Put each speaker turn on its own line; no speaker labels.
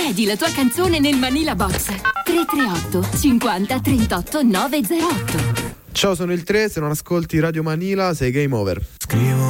Chiedi la tua canzone nel Manila Box 338 50 38 908.
Ciao, sono il 3, se non ascolti Radio Manila sei game over.
Scrivo